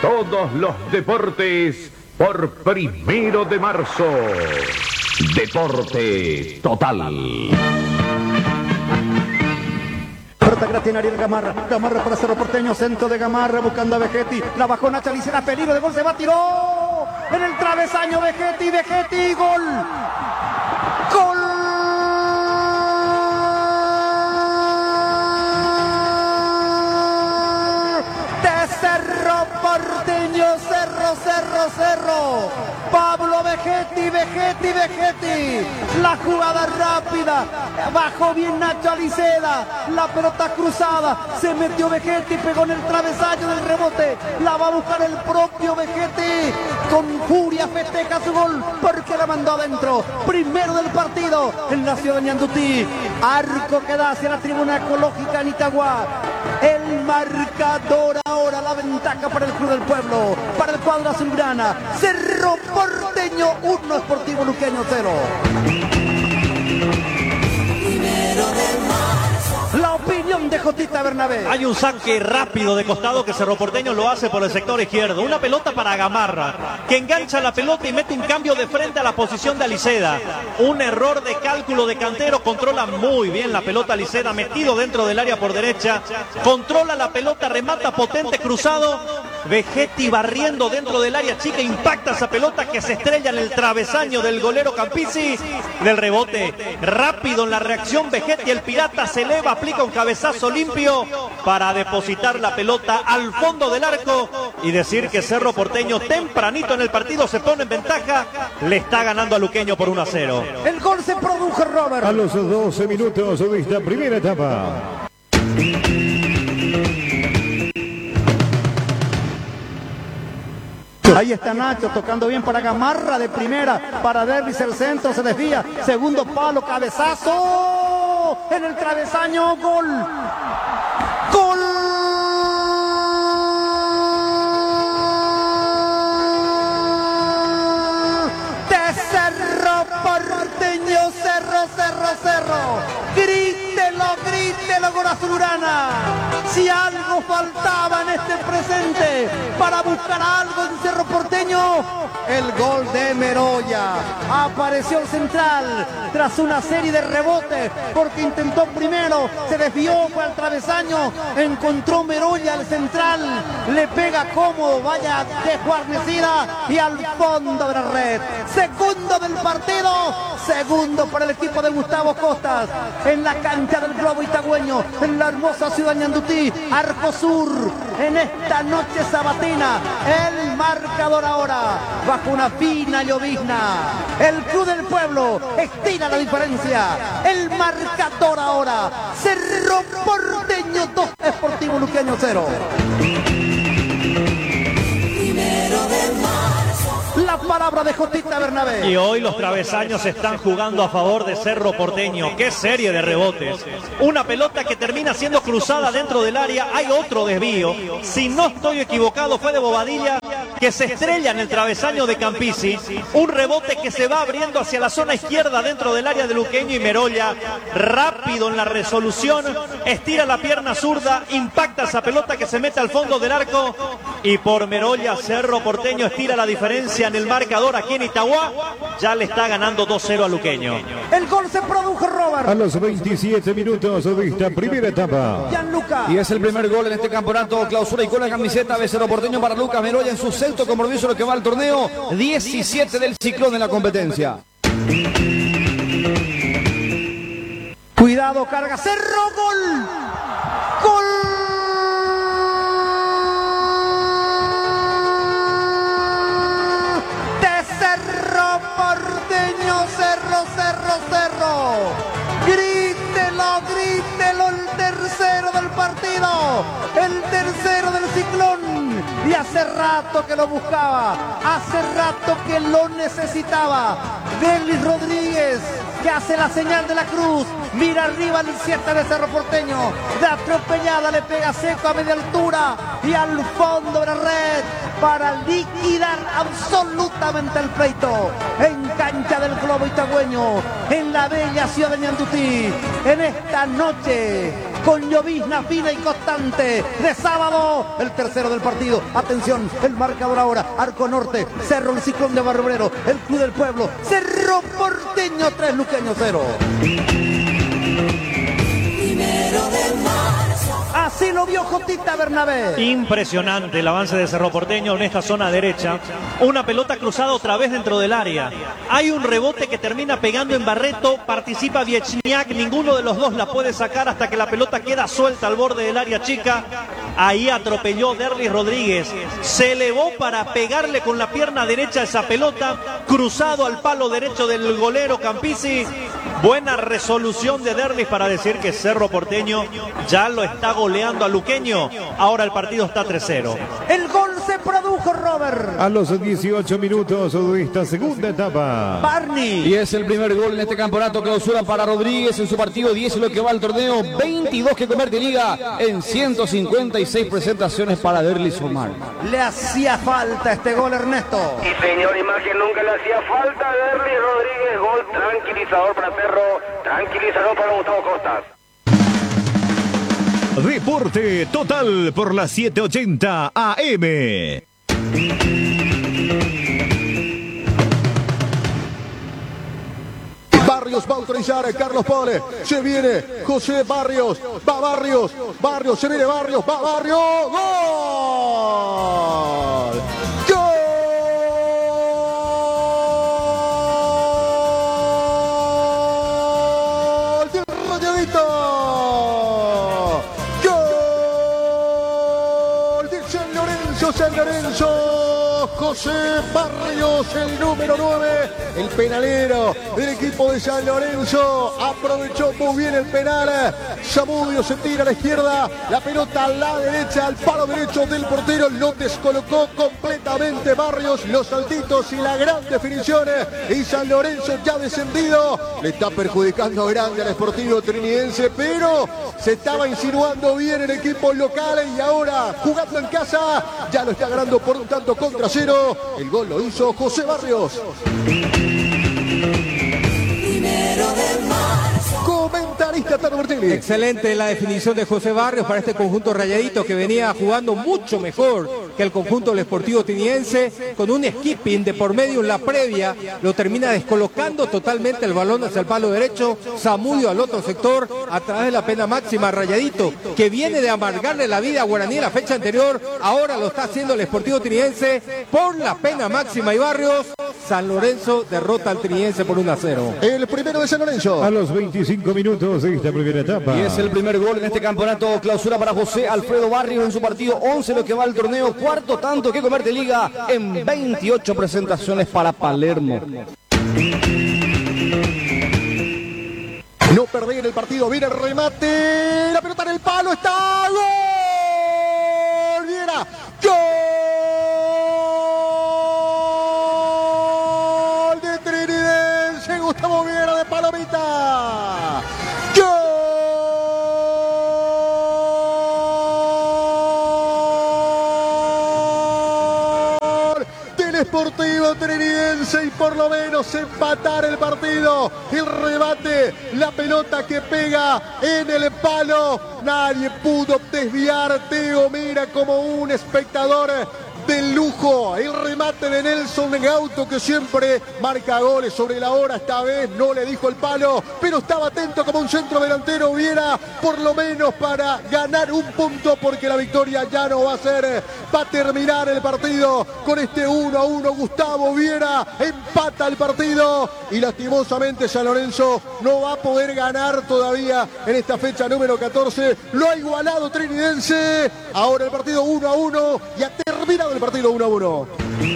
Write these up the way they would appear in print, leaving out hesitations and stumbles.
todos los deportes por 1 de marzo. Deporte Total. Pelota gratis Ariel Gamarra. Gamarra para Cerro Porteño. Centro de Gamarra buscando a Vegetti. La bajó Nacha Licera. Peligro de gol. Se va, tiró. En el travesaño Vegetti. Vegetti. Gol. Gol. De Cerro Porteño. Cerro. Pablo Vegetti. La jugada rápida. Bajó bien Nacho Aliceda. La pelota cruzada. Se metió Vegetti. Pegó en el travesaño del rebote. La va a buscar el propio Vegetti. Con furia festeja su gol porque la mandó adentro. Primero del partido en la ciudad de Ñandutí. Arco que da hacia la tribuna ecológica en Itagua. El marcador ahora, la ventaja para el Club del Pueblo, para el cuadro azulgrana. Cerro Porteño 1, Sportivo Luqueño 0. La opinión de Jotita Bernabé. Hay un saque rápido de costado que Cerro Porteño lo hace por el sector izquierdo. Una pelota para Gamarra, que engancha la pelota y mete un cambio de frente a la posición de Aliceda. Un error de cálculo de Cantero. Controla muy bien la pelota Aliceda, metido dentro del área por derecha. Controla la pelota, remata potente, cruzado. Vegetti barriendo dentro del área chica, impacta esa pelota que se estrella en el travesaño del golero Campisi. Del rebote, rápido en la reacción Vegetti, el pirata se eleva, aplica un cabezazo limpio para depositar la pelota al fondo del arco y decir que Cerro Porteño tempranito en el partido se pone en ventaja, le está ganando a Luqueño por 1-0. El gol se produjo, Robert. A los 12 minutos de esta primera etapa. Ahí está Nacho tocando bien para Gamarra de primera. Para Dervis el centro, se desvía. Segundo palo, cabezazo. En el travesaño, gol. Gol. De Cerro Porteño, Cerro. Grítelo, gol azulgrana. Si algo faltaba en este presente para buscar algo en Cerro Porteño, el gol de Meroya. Apareció el central tras una serie de rebotes porque intentó primero, se desvió para el travesaño, encontró Meroya el central, le pega cómodo, vaya desguarnecida y al fondo de la red. Segundo del partido, segundo para el equipo de Gustavo Costas en la cancha del Globo Itagüeño, en la hermosa ciudad de Ñandutí, Arco Sur, en esta noche sabatina. El marcador ahora bajo una fina llovizna. El Club del Pueblo estira la diferencia. El marcador ahora, Cerro Porteño 2, Sportivo Luqueño 0. La palabra de Jotita Bernabé. Y hoy los travesaños están jugando a favor de Cerro Porteño. ¡Qué serie de rebotes! Una pelota que termina siendo cruzada dentro del área. Hay otro desvío. Si no estoy equivocado, fue de Bobadilla, que se estrella en el travesaño de Campisi. Un rebote que se va abriendo hacia la zona izquierda dentro del área de Luqueño y Meroya. Rápido en la resolución. Estira la pierna zurda. Impacta esa pelota que se mete al fondo del arco. Y por Meroya, Cerro Porteño estira la diferencia en el marcador aquí en Itagua. Ya le está ganando 2-0 a Luqueño. El gol se produjo, Robert. A los 27 minutos de esta primera etapa. Gianluca. Y es el primer gol en este campeonato clausura y con la camiseta de Cerro Porteño para Lucas Meroya en su sexto compromiso lo que va al torneo. 17 del Ciclón en la competencia. Cuidado, carga Cerro, gol. Gol. Porteño, Cerro. Grítelo, el tercero del partido, el tercero del Ciclón. Y hace rato que lo buscaba, hace rato que lo necesitaba. Delis Rodríguez, que hace la señal de la cruz, mira arriba el 7 de Cerro Porteño, de atropellada le pega seco a media altura y al fondo de la red para liquidar absolutamente el pleito en cancha del Globo Itagüeño, en la bella ciudad de Ñandutí, en esta noche con llovizna fina y constante. De sábado, el tercero del partido. Atención, el marcador ahora. Arco Norte, Cerro el Ciclón de Barrio Obrero, el Club del Pueblo, Cerro Porteño 3, Luqueño 0. Así lo vio Jotita Bernabé. Impresionante el avance de Cerro Porteño en esta zona derecha. Una pelota cruzada otra vez dentro del área. Hay un rebote que termina pegando en Barreto. Participa Viechniak. Ninguno de los dos la puede sacar hasta que la pelota queda suelta al borde del área chica. Ahí atropelló Derlis Rodríguez. Se elevó para pegarle con la pierna derecha esa pelota. Cruzado al palo derecho del golero Campisi. Buena resolución de Derlis para decir que Cerro Porteño ya lo está goleando a Luqueño. Ahora el partido está 3-0. El gol se produjo, Robert. A los 18 minutos de esta segunda etapa. Barney. Y es el primer gol en este campeonato clausura para Rodríguez en su partido 10 en lo que va al torneo, 22 que convierte Liga en 156 presentaciones para Derlis Omar. Le hacía falta este gol, Ernesto. Y señor Imagen, nunca le hacía falta a Derlis Rodríguez. Gol tranquilizador para Cerro, tranquilizador para Gustavo Costas. Deporte total por las 7:80 AM. Barrios va a autorizar a Carlos Pole. Se viene José Barrios. Va Barrios. Barrios, se viene Barrios. Va Barrios. ¡Gol! ¡Gol! ¡Del Rayadito! ¡Gol! De San Lorenzo, San Lorenzo. José Barrios, el número 9, el penalero del equipo de San Lorenzo, aprovechó muy bien el penal. Zamudio se tira a la izquierda, la pelota a la derecha, al palo derecho del portero, lo descolocó completamente Barrios, los saltitos y la gran definición, y San Lorenzo ya descendido, le está perjudicando grande al Sportivo Trinidense, pero se estaba insinuando bien el equipo local y ahora jugando en casa ya lo está ganando por un tanto contra 0. El gol lo hizo José Barrios. Comentarista Tano Bertelli. Excelente la definición de José Barrios para este conjunto rayadito que venía jugando mucho mejor que el conjunto del Sportivo Trinidense, con un skipping de por medio en la previa, lo termina descolocando totalmente el balón hacia el palo derecho. Zamudio al otro sector a través de la pena máxima. Rayadito, que viene de amargarle la vida a Guaraní la fecha anterior, ahora lo está haciendo el Sportivo Trinidense por la pena máxima. Y Barrios, San Lorenzo derrota al Trinidense por 1-0. El primero de San Lorenzo. A los 25 minutos de esta primera etapa. Y es el primer gol en este campeonato clausura para José Alfredo Barrios en su partido 11 lo que va al torneo, cuarto tanto que convierte Liga en 28 presentaciones para Palermo. No perder el partido, viene el remate, la pelota en el palo, está gol, Viera, gol de Trinidense, Gustavo Viera de Palomita, gol del Sportivo Trinidense y por lo menos empatar el partido. El remate, la pelota que pega en el palo, nadie pudo desviar. Teo mira como un espectador de lujo, el remate de Nelson Gauto, que siempre marca goles sobre la hora, esta vez no le dijo el palo, pero estaba atento como un centro delantero Viera, por lo menos para ganar un punto, porque la victoria ya no va a ser, va a terminar el partido con este 1-1. Gustavo Viera empata el partido y lastimosamente San Lorenzo no va a poder ganar todavía en esta fecha número 14, lo ha igualado Trinidense, ahora el partido 1-1 y ha terminado el partido 1-1.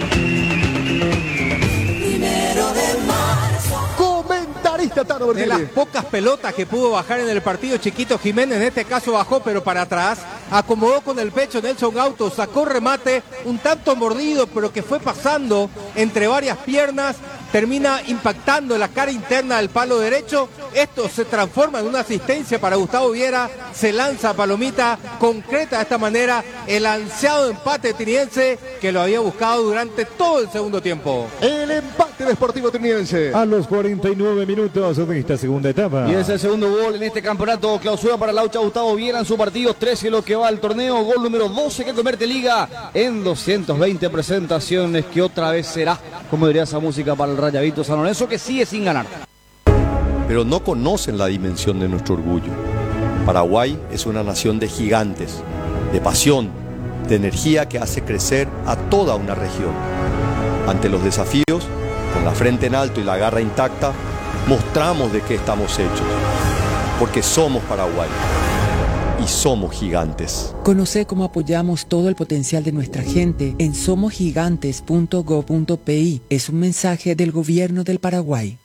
Comentarista Tano De Bertelli. las pocas pelotas que pudo bajar en el partido, Chiquito Jiménez en este caso bajó pero para atrás, acomodó con el pecho Nelson Gauto, sacó remate un tanto mordido pero que fue pasando entre varias piernas, termina impactando en la cara interna del palo derecho. Esto se transforma en una asistencia para Gustavo Viera. Se lanza Palomita, concreta de esta manera el ansiado empate triniense que lo había buscado durante todo el segundo tiempo. El empate de Sportivo Triniense. A los 49 minutos de esta segunda etapa. Y es el segundo gol en este campeonato clausura para Laucha Gustavo Viera en su partido 13 lo que va al torneo. Gol número 12 que convierte Liga en 220 presentaciones, que otra vez será, como diría esa música, para el Rayadito San Lorenzo, que sigue sin ganar. Pero no conocen la dimensión de nuestro orgullo. Paraguay es una nación de gigantes, de pasión, de energía que hace crecer a toda una región. Ante los desafíos, con la frente en alto y la garra intacta, mostramos de qué estamos hechos. Porque somos Paraguay y somos gigantes. Conoce cómo apoyamos todo el potencial de nuestra gente en somosgigantes.go.pi. Es un mensaje del Gobierno del Paraguay.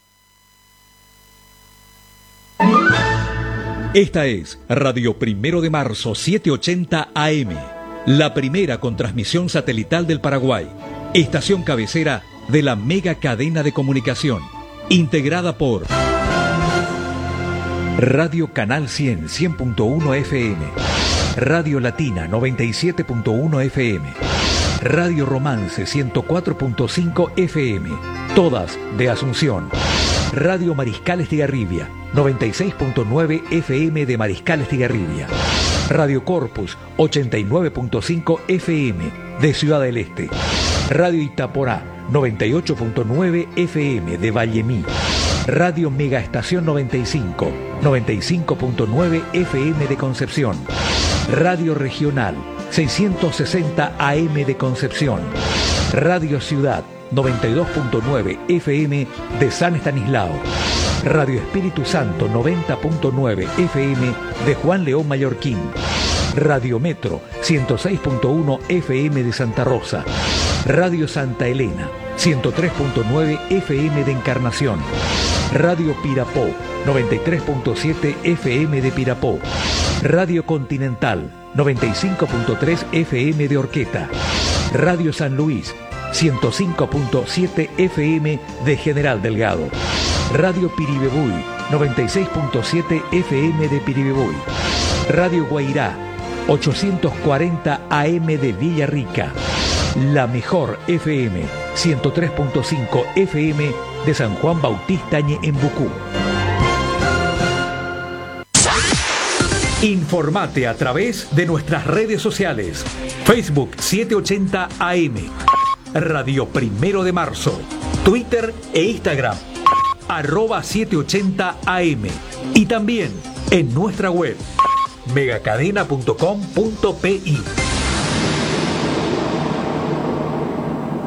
Esta es Radio 1 de Marzo 780 AM, la primera con transmisión satelital del Paraguay, estación cabecera de la mega cadena de comunicación, integrada por Radio Canal 100, 100.1 FM, Radio Latina 97.1 FM, Radio Romance 104.5 FM, todas de Asunción. Radio Mariscal Estigarribia 96.9 FM de Mariscal Estigarribia. Radio Corpus 89.5 FM de Ciudad del Este. Radio Itaporá 98.9 FM de Vallemí. Radio Mega Estación 95 95.9 FM de Concepción. Radio Regional 660 AM de Concepción. Radio Ciudad 92.9 FM de San Estanislao. Radio Espíritu Santo 90.9 FM de Juan León Mallorquín. Radio Metro 106.1 FM de Santa Rosa. Radio Santa Elena 103.9 FM de Encarnación. Radio Pirapó 93.7 FM de Pirapó. Radio Continental 95.3 FM de Orqueta. Radio San Luis 105.7 FM de General Delgado. Radio Piribebuy 96.7 FM de Piribebuy. Radio Guairá 840 AM de Villarrica. La mejor FM 103.5 FM de San Juan Bautista Ñeembucú. Informate a través de nuestras redes sociales. Facebook 780 AM. Radio 1 de Marzo. Twitter e Instagram. @780 AM. Y también en nuestra web megacadena.com.pi.